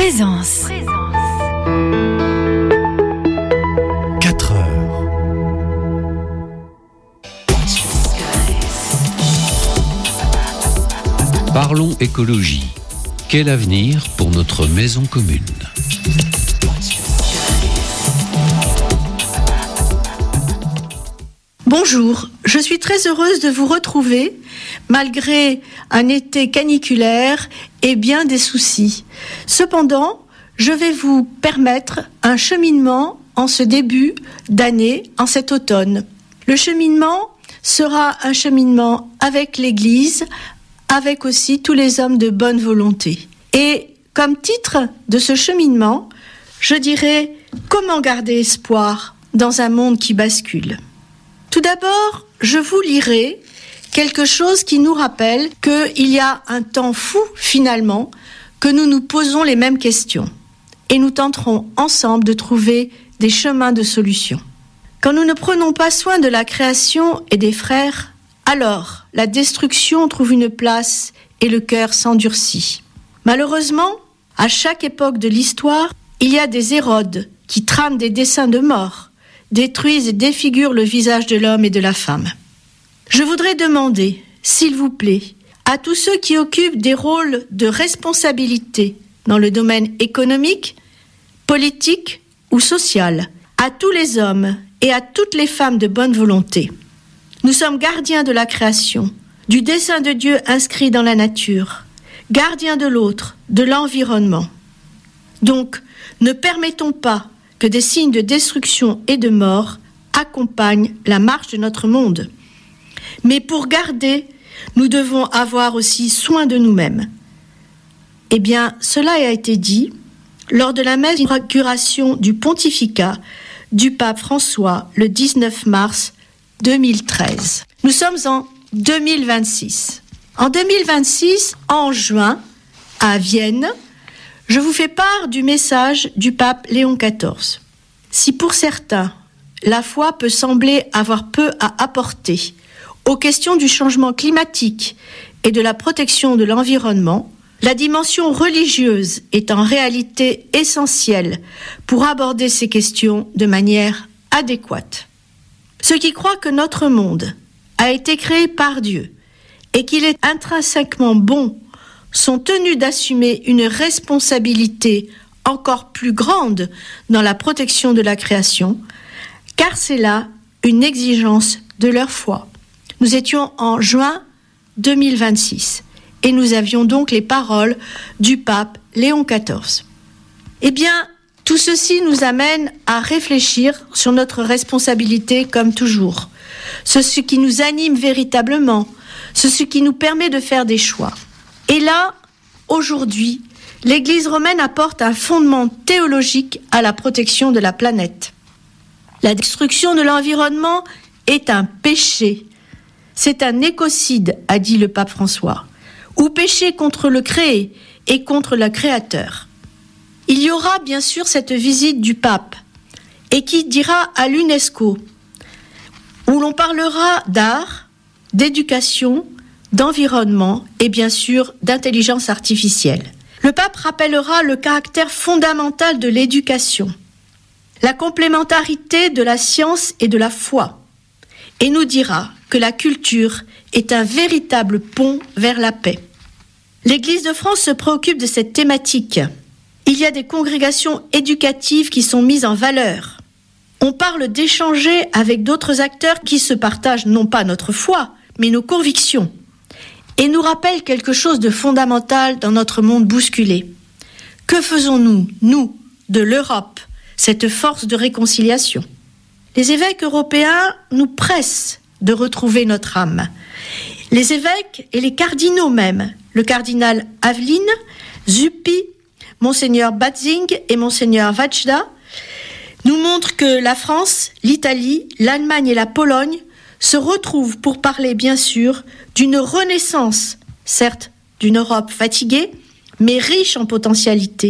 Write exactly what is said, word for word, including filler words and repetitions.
Présence. quatre heures. Parlons écologie. Quel avenir pour notre maison commune ? Bonjour, je suis très heureuse de vous retrouver malgré un été caniculaire et bien des soucis. Cependant, je vais vous permettre un cheminement en ce début d'année, en cet automne. Le cheminement sera un cheminement avec l'Église, avec aussi tous les hommes de bonne volonté. Et comme titre de ce cheminement, je dirais « Comment garder espoir dans un monde qui bascule ?» Tout d'abord, je vous lirai quelque chose qui nous rappelle qu'il y a un temps fou, finalement, que nous nous posons les mêmes questions. Et nous tenterons ensemble de trouver des chemins de solution. Quand nous ne prenons pas soin de la création et des frères, alors la destruction trouve une place et le cœur s'endurcit. Malheureusement, à chaque époque de l'histoire, il y a des Hérodes qui trament des desseins de mort, détruisent et défigurent le visage de l'homme et de la femme. Je voudrais demander, s'il vous plaît, à tous ceux qui occupent des rôles de responsabilité dans le domaine économique, politique ou social, à tous les hommes et à toutes les femmes de bonne volonté. Nous sommes gardiens de la création, du dessein de Dieu inscrit dans la nature, gardiens de l'autre, de l'environnement. Donc, ne permettons pas que des signes de destruction et de mort accompagnent la marche de notre monde. Mais pour garder, nous devons avoir aussi soin de nous-mêmes. Eh bien, cela a été dit lors de la messe d'inauguration du pontificat du pape François le dix-neuf mars deux mille treize. Nous sommes en deux mille vingt-six. En deux mille vingt-six, en juin, à Vienne, je vous fais part du message du pape Léon quatorze. Si pour certains, la foi peut sembler avoir peu à apporter aux questions du changement climatique et de la protection de l'environnement, la dimension religieuse est en réalité essentielle pour aborder ces questions de manière adéquate. Ceux qui croient que notre monde a été créé par Dieu et qu'il est intrinsèquement bon sont tenus d'assumer une responsabilité encore plus grande dans la protection de la création, car c'est là une exigence de leur foi. Nous étions en juin deux mille vingt-six et nous avions donc les paroles du pape Léon quatorze. Eh bien, tout ceci nous amène à réfléchir sur notre responsabilité comme toujours. C'est ce qui nous anime véritablement, c'est ce qui nous permet de faire des choix. Et là, aujourd'hui, l'Église romaine apporte un fondement théologique à la protection de la planète. La destruction de l'environnement est un péché. C'est un écocide, a dit le pape François, ou péché contre le créé et contre le créateur. Il y aura bien sûr cette visite du pape, et qui dira à l'UNESCO, où l'on parlera d'art, d'éducation, d'environnement et bien sûr d'intelligence artificielle. Le pape rappellera le caractère fondamental de l'éducation, la complémentarité de la science et de la foi, et nous dira que la culture est un véritable pont vers la paix. L'Église de France se préoccupe de cette thématique. Il y a des congrégations éducatives qui sont mises en valeur. On parle d'échanger avec d'autres acteurs qui se partagent non pas notre foi, mais nos convictions, et nous rappelle quelque chose de fondamental dans notre monde bousculé. Que faisons-nous, nous, de l'Europe, cette force de réconciliation ? Les évêques européens nous pressent de retrouver notre âme. Les évêques et les cardinaux même, le cardinal Aveline, Zuppi, Monseigneur Batzing et Monseigneur Vajda, nous montrent que la France, l'Italie, l'Allemagne et la Pologne se retrouvent pour parler bien sûr d'une renaissance, certes d'une Europe fatiguée, mais riche en potentialités,